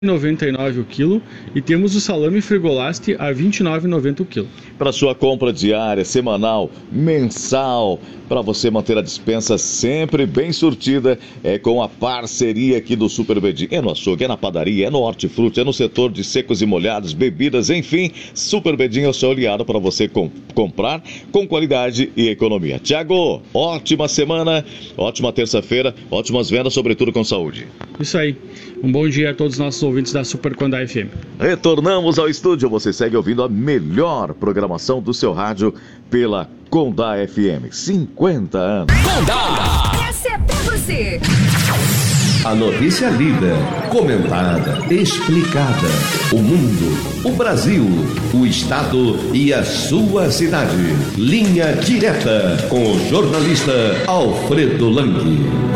R$99 o quilo e temos o salame Frigolast a R$29,90 o quilo. Para sua compra diária, semanal, mensal, para você manter a despensa sempre bem surtida, é com a parceria aqui do Super Bedinho. É no açougue, é na padaria, é no hortifruti, é no setor de secos e molhados, bebidas, enfim, Super Bedinho é o seu aliado para você comprar com qualidade e economia. Tiago, ótima semana, ótima terça-feira, ótimas vendas, sobretudo com saúde. Isso aí. Um bom dia a todos os nossos ouvintes da Super Condá FM. Retornamos ao estúdio. Você segue ouvindo a melhor programação do seu rádio pela Condá FM. 50 anos. Condá! Essa é pra você. A notícia lida, comentada, explicada. O mundo, o Brasil, o estado e a sua cidade. Linha direta com o jornalista Alfredo Lang.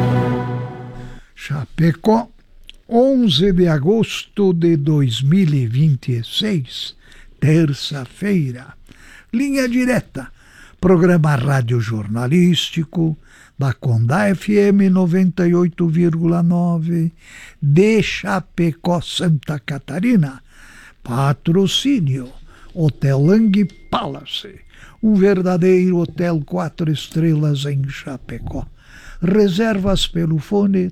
Chapecó, 11 de agosto de 2026, terça-feira. Linha direta, programa rádio jornalístico da Condá FM 98,9 de Chapecó, Santa Catarina. Patrocínio Hotel Lang Palace, um verdadeiro hotel 4 estrelas em Chapecó. Reservas pelo fone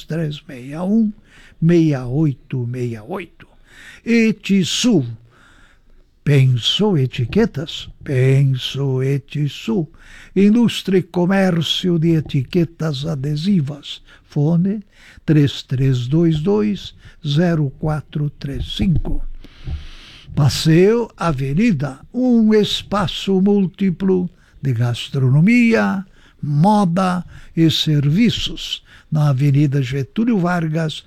3361-6868. Etisul. Pensou etiquetas? Pensou Etisul. Ilustre comércio de etiquetas adesivas. Fone 3322-0435. Passeio Avenida, um espaço múltiplo de gastronomia, moda e serviços, na Avenida Getúlio Vargas,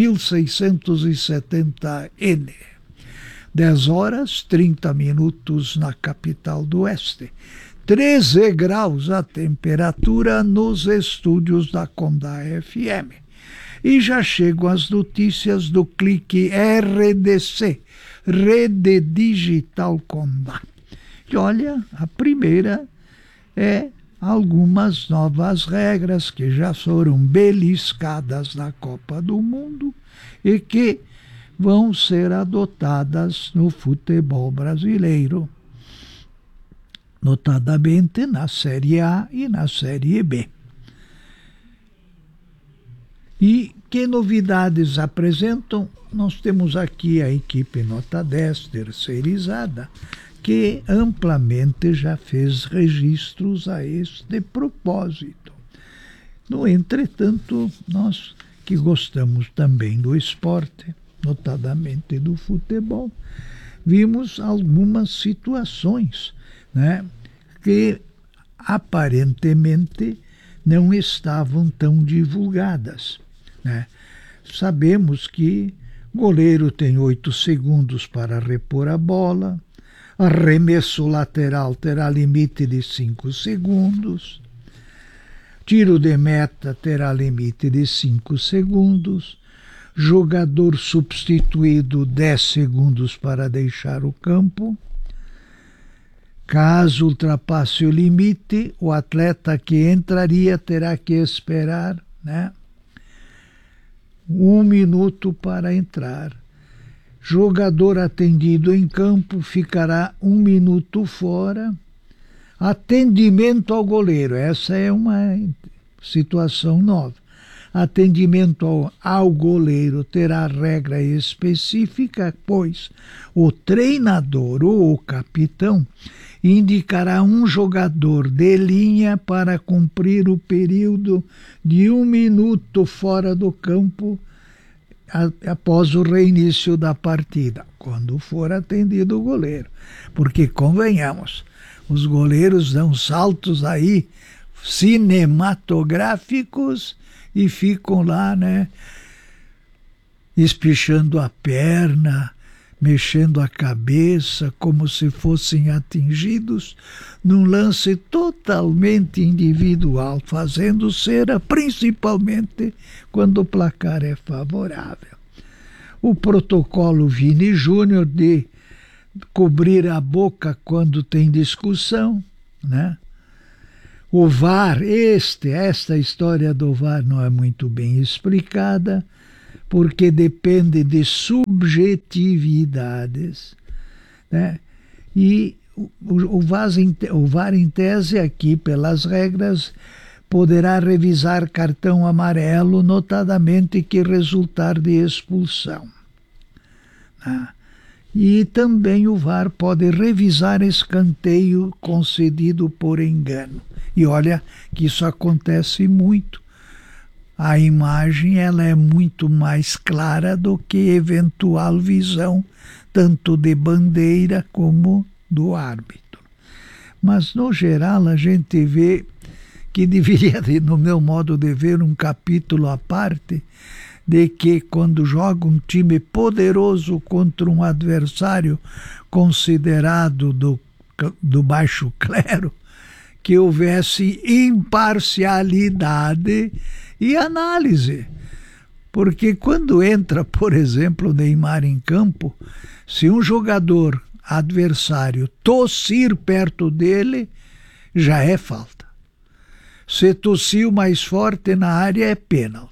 1670N. 10 horas, 30 minutos na capital do Oeste. 13 graus a temperatura nos estúdios da Condá FM. E já chegam as notícias do Clique RDC, Rede Digital Condá. E olha, a primeira é algumas novas regras que já foram beliscadas na Copa do Mundo e que vão ser adotadas no futebol brasileiro, notadamente na Série A e na Série B. E que novidades apresentam? Nós temos aqui a equipe Nota 10 terceirizada, que amplamente já fez registros a este propósito. No entretanto, nós que gostamos também do esporte, notadamente do futebol, vimos algumas situações, né, que aparentemente não estavam tão divulgadas, né? Sabemos que o goleiro tem 8 segundos para repor a bola, arremesso lateral terá limite de 5 segundos, tiro de meta terá limite de 5 segundos, jogador substituído 10 segundos para deixar o campo. Caso ultrapasse o limite, o atleta que entraria terá que esperar, né, 1 minuto para entrar. Jogador atendido em campo ficará 1 minuto fora. Atendimento ao goleiro, essa é uma situação nova. Atendimento ao goleiro terá regra específica, pois o treinador ou o capitão indicará um jogador de linha para cumprir o período de 1 minuto fora do campo após o reinício da partida, quando for atendido o goleiro. Porque, convenhamos, os goleiros dão saltos aí cinematográficos e ficam lá, né, espichando a perna, mexendo a cabeça como se fossem atingidos num lance totalmente individual, fazendo cera principalmente quando o placar é favorável. O protocolo Vini Júnior de cobrir a boca quando tem discussão, né? O VAR, esta história do VAR não é muito bem explicada, porque depende de subjetividades, né? E o VAR, em tese, aqui, pelas regras, poderá revisar cartão amarelo, notadamente que resultar de expulsão, né? E também o VAR pode revisar escanteio concedido por engano. E olha que isso acontece muito. A imagem ela é muito mais clara do que eventual visão, tanto de bandeira como do árbitro. Mas, no geral, a gente vê que deveria ter, no meu modo de ver, um capítulo à parte, de que quando joga um time poderoso contra um adversário considerado do baixo clero, que houvesse imparcialidade e análise. Porque quando entra, por exemplo, Neymar em campo, se um jogador adversário tossir perto dele, já é falta. Se tossiu mais forte na área, é pênalti.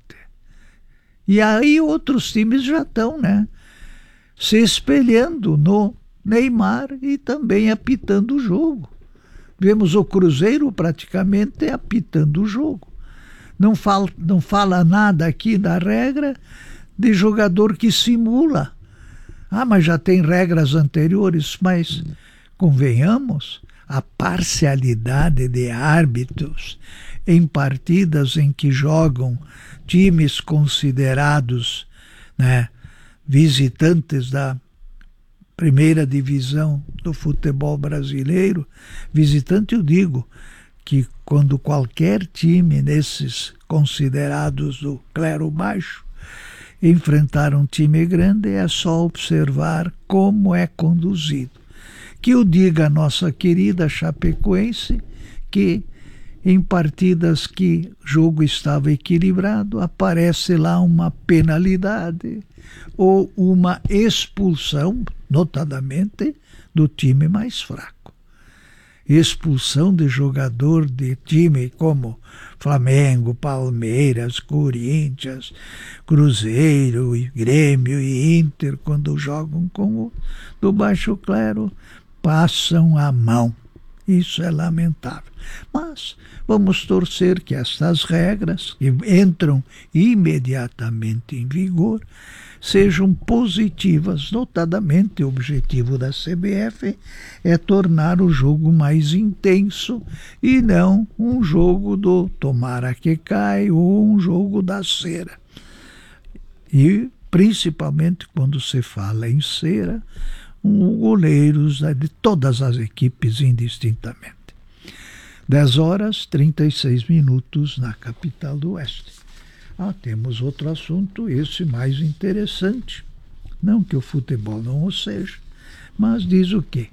E aí outros times já estão, né, se espelhando no Neymar e também apitando o jogo. Vemos o Cruzeiro praticamente apitando o jogo. Não fala nada aqui da regra de jogador que simula. Ah, mas já tem regras anteriores, mas convenhamos, a parcialidade de árbitros em partidas em que jogam times considerados, né, visitantes da primeira divisão do futebol brasileiro. Visitante, eu digo que quando qualquer time desses considerados do clero baixo enfrentar um time grande, é só observar como é conduzido. Que o diga a nossa querida Chapecoense, que em partidas que o jogo estava equilibrado, aparece lá uma penalidade ou uma expulsão, notadamente, do time mais fraco. Expulsão de jogador de time como Flamengo, Palmeiras, Corinthians, Cruzeiro, Grêmio e Inter, quando jogam com o do baixo clero, passam a mão. Isso é lamentável. Mas vamos torcer que estas regras, que entram imediatamente em vigor, sejam positivas. Notadamente, o objetivo da CBF é tornar o jogo mais intenso e não um jogo do tomara que cai ou um jogo da cera. E, principalmente, quando se fala em cera, goleiros de todas as equipes indistintamente. 10h36 na capital do Oeste. Temos outro assunto, esse mais interessante. Não que o futebol não o seja, mas diz o quê?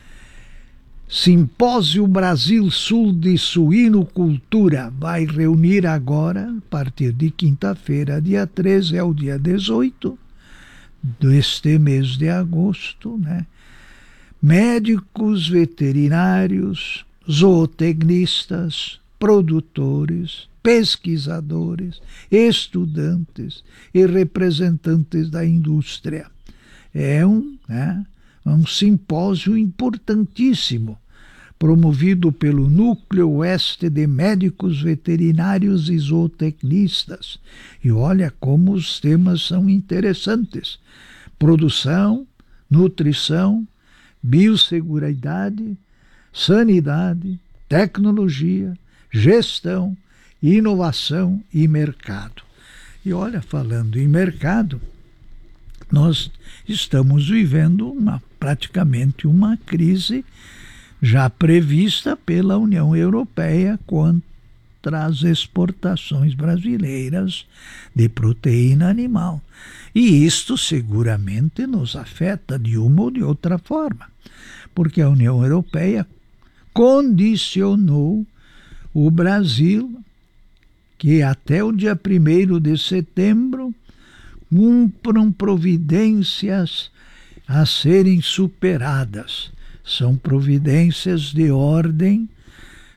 Simpósio Brasil Sul de Suinocultura vai reunir agora, a partir de quinta-feira, dia 13 ao dia 18, deste mês de agosto, né? Médicos veterinários, zootecnistas, produtores, pesquisadores, estudantes e representantes da indústria. É um simpósio importantíssimo, promovido pelo Núcleo Oeste de Médicos Veterinários e Zootecnistas. E olha como os temas são interessantes: produção, nutrição, biosseguridade, sanidade, tecnologia, gestão, inovação e mercado. E olha, falando em mercado, nós estamos vivendo praticamente uma crise já prevista pela União Europeia contra as exportações brasileiras de proteína animal. E isto seguramente nos afeta de uma ou de outra forma, porque a União Europeia condicionou o Brasil que até o dia 1º de setembro cumpram providências a serem superadas. São providências de ordem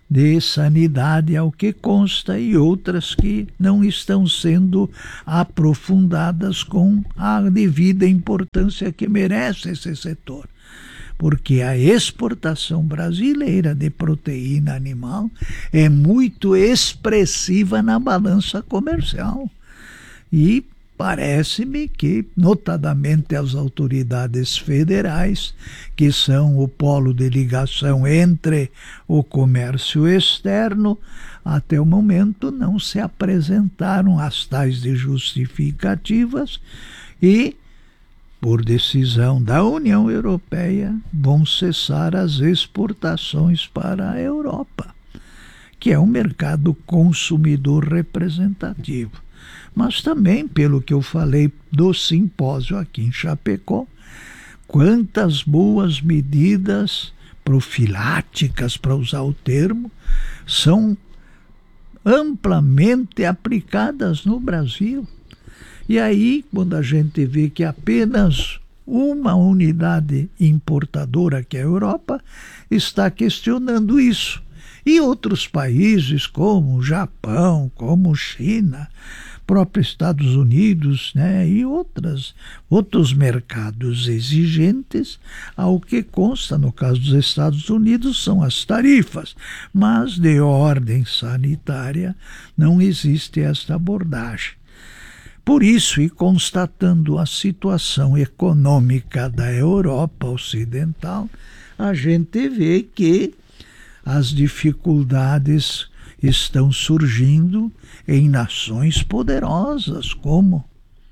de sanidade, ao que consta, e outras que não estão sendo aprofundadas com a devida importância que merece esse setor. Porque a exportação brasileira de proteína animal é muito expressiva na balança comercial. E parece-me que, notadamente as autoridades federais, que são o polo de ligação entre o comércio externo, até o momento não se apresentaram as tais de justificativas e, por decisão da União Europeia, vão cessar as exportações para a Europa, que é um mercado consumidor representativo. Mas também, pelo que eu falei do simpósio aqui em Chapecó, quantas boas medidas profiláticas, para usar o termo, são amplamente aplicadas no Brasil. E aí, quando a gente vê que apenas uma unidade importadora, que é a Europa, está questionando isso, e outros países como o Japão, como China, próprio Estados Unidos, né, e outros mercados exigentes, ao que consta, no caso dos Estados Unidos, são as tarifas, mas de ordem sanitária não existe esta abordagem. Por isso, e constatando a situação econômica da Europa Ocidental, a gente vê que as dificuldades estão surgindo em nações poderosas como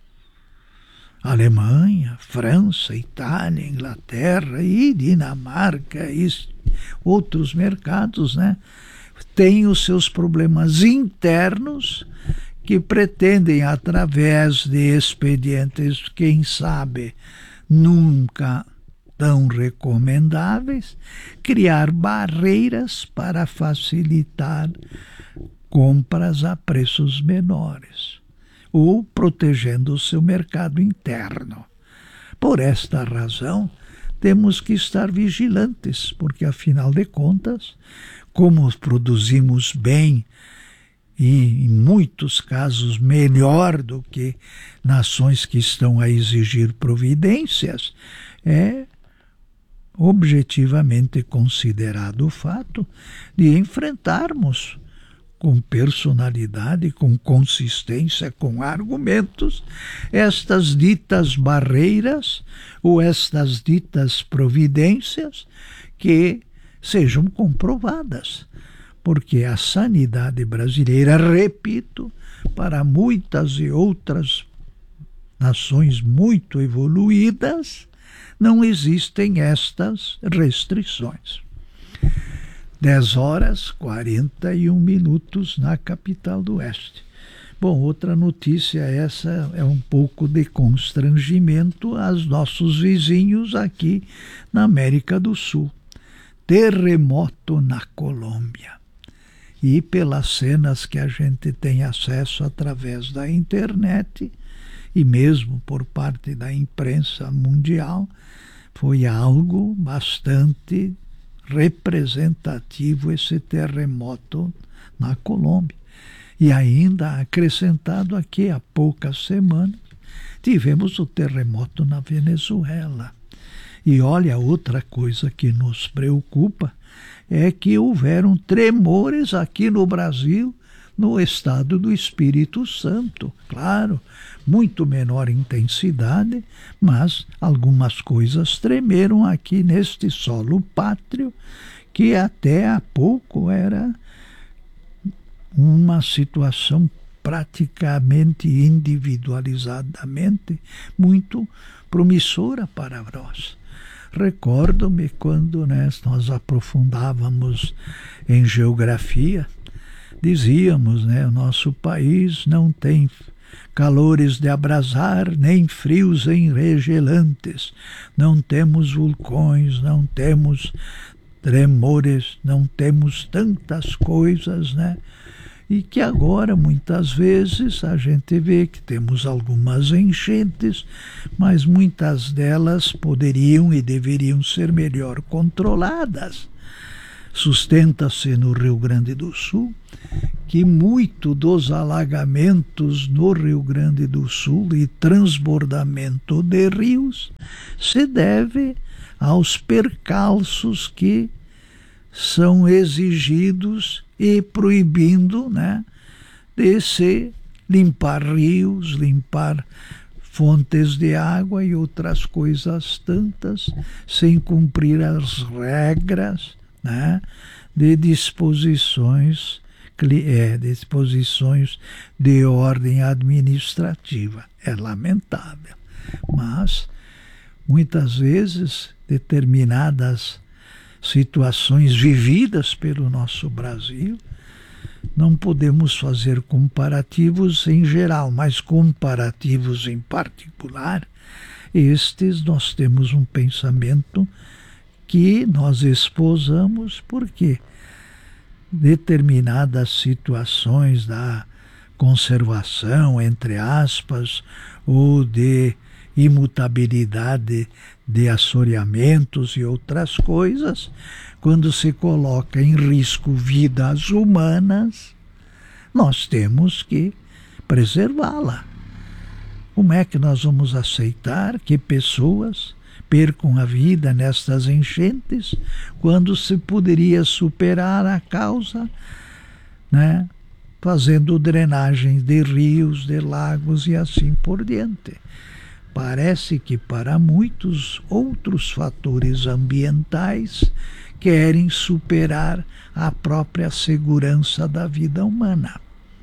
Alemanha, França, Itália, Inglaterra e Dinamarca e outros mercados, né? Têm os seus problemas internos que pretendem, através de expedientes, quem sabe, nunca tão recomendáveis, criar barreiras para facilitar compras a preços menores, ou protegendo o seu mercado interno. Por esta razão, temos que estar vigilantes, porque, afinal de contas, como produzimos bem e, em muitos casos, melhor do que nações que estão a exigir providências, é objetivamente considerado o fato de enfrentarmos com personalidade, com consistência, com argumentos, estas ditas barreiras ou estas ditas providências que sejam comprovadas. Porque a sanidade brasileira, repito, para muitas e outras nações muito evoluídas, não existem estas restrições. 10h41 na capital do Oeste. Bom, outra notícia, essa é um pouco de constrangimento aos nossos vizinhos aqui na América do Sul. Terremoto na Colômbia. E pelas cenas que a gente tem acesso através da internet, e mesmo por parte da imprensa mundial, foi algo bastante representativo esse terremoto na Colômbia. E ainda acrescentado aqui, há poucas semanas, tivemos o terremoto na Venezuela. E olha, outra coisa que nos preocupa é que houveram tremores aqui no Brasil, no estado do Espírito Santo. Claro, muito menor intensidade, mas algumas coisas tremeram aqui neste solo pátrio, que até há pouco era uma situação praticamente individualizadamente muito promissora para nós. Recordo-me quando nós aprofundávamos em geografia, dizíamos, o nosso país não tem calores de abrasar, nem frios enregelantes, não temos vulcões, não temos tremores, não temos tantas coisas, E que agora, muitas vezes, a gente vê que temos algumas enchentes, mas muitas delas poderiam e deveriam ser melhor controladas. sustenta-se no Rio Grande do Sul, que muito dos alagamentos no Rio Grande do Sul e transbordamento de rios se deve aos percalços que são exigidos e proibindo, né, de se limpar rios, limpar fontes de água e outras coisas tantas, sem cumprir as regras, né, de disposições de ordem administrativa. É lamentável, mas muitas vezes determinadas situações vividas pelo nosso Brasil, não podemos fazer comparativos em geral, mas comparativos em particular, nós temos um pensamento que nós esposamos, porque determinadas situações da conservação, entre aspas, ou de imutabilidade de assoreamentos e outras coisas, quando se coloca em risco vidas humanas, nós temos que preservá-la. Como é que nós vamos aceitar que pessoas percam a vida nestas enchentes, quando se poderia superar a causa, né, fazendo drenagem de rios, de lagos e assim por diante? Parece que para muitos outros fatores ambientais querem superar a própria segurança da vida humana.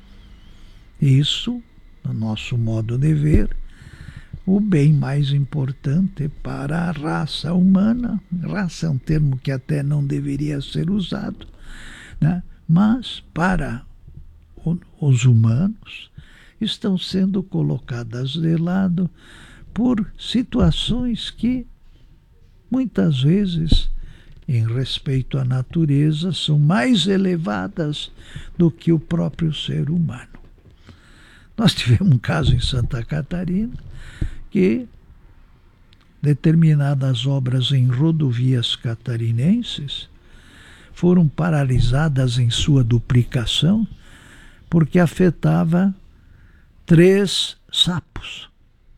Isso, no nosso modo de ver, o bem mais importante para a raça humana, raça é um termo que até não deveria ser usado, né? Mas para os humanos estão sendo colocadas de lado por situações que muitas vezes, em respeito à natureza, são mais elevadas do que o próprio ser humano. Nós tivemos um caso em Santa Catarina que determinadas obras em rodovias catarinenses foram paralisadas em sua duplicação porque afetava 3 sapos.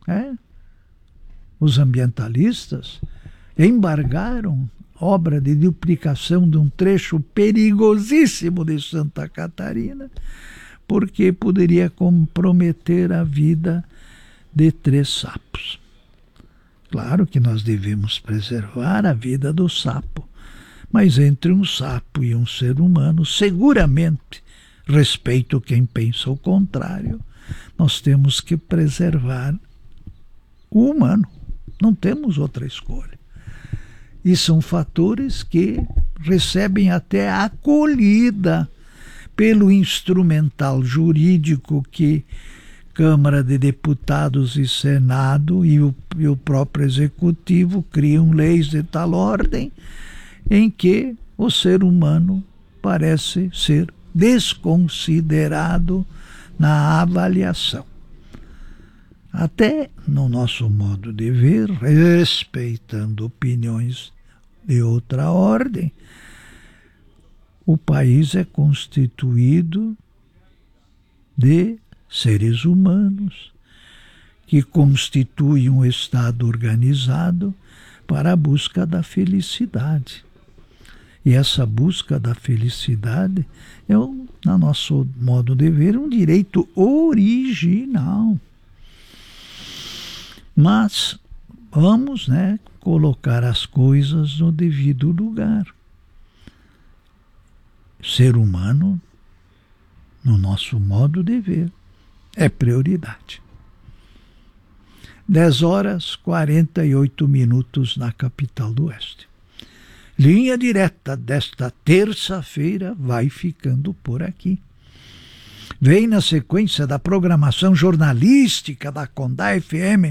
Os ambientalistas embargaram obra de duplicação de um trecho perigosíssimo de Santa Catarina, porque poderia comprometer a vida de 3 sapos. Claro que nós devemos preservar a vida do sapo, mas entre um sapo e um ser humano, seguramente, respeito quem pensa o contrário, nós temos que preservar o humano. Não temos outra escolha. E são fatores que recebem até acolhida pelo instrumental jurídico que Câmara de Deputados e Senado e o próprio Executivo criam leis de tal ordem em que o ser humano parece ser desconsiderado na avaliação. Até no nosso modo de ver, respeitando opiniões de outra ordem, o país é constituído de seres humanos que constituem um Estado organizado para a busca da felicidade. E essa busca da felicidade é, no nosso modo de ver, um direito original. Mas vamos, colocar as coisas no devido lugar. Ser humano, no nosso modo de ver, é prioridade. 10h48 na capital do Oeste. Linha Direta desta terça-feira vai ficando por aqui. Vem na sequência da programação jornalística da Condá FM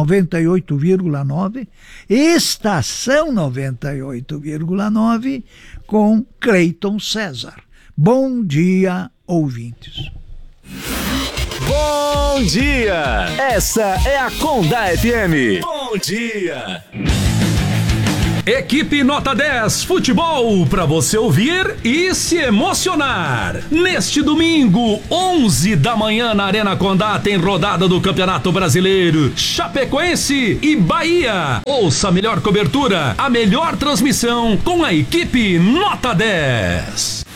98,9, Estação 98,9, com Cleiton César. Bom dia, ouvintes. Bom dia! Essa é a Condá FM. Bom dia! Equipe Nota 10 Futebol, para você ouvir e se emocionar. Neste domingo, 11 da manhã, na Arena Condá, tem rodada do Campeonato Brasileiro. Chapecoense e Bahia. Ouça a melhor cobertura, a melhor transmissão com a equipe Nota 10.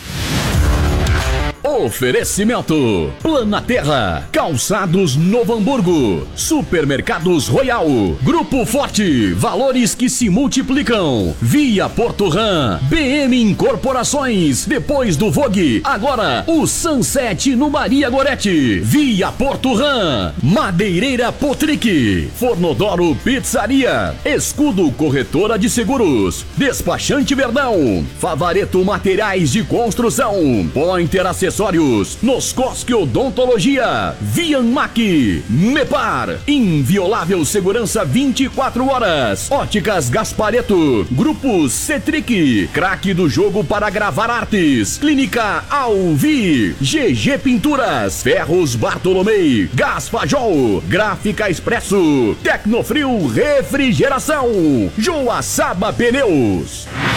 Oferecimento: Planaterra, Calçados Novo Hamburgo, Supermercados Royal, Grupo Forte, valores que se multiplicam, Via Porto-Ram, BM Incorporações, depois do Vogue, agora o Sunset no Maria Goretti, Via Porto-Ram, Madeireira Potric, Fornodoro Pizzaria, Escudo Corretora de Seguros, Despachante Verdão, Favareto Materiais de Construção, Pointer Acessórios, Noscosque Odontologia, Vianmac, Mepar, Inviolável Segurança 24 horas, Óticas Gaspareto, Grupo Cetric, craque do jogo para gravar artes, Clínica Alvi, GG Pinturas, Ferros Bartolomei, Gás Fajol, Gráfica Expresso, Tecnofrio Refrigeração, Joaçaba Pneus.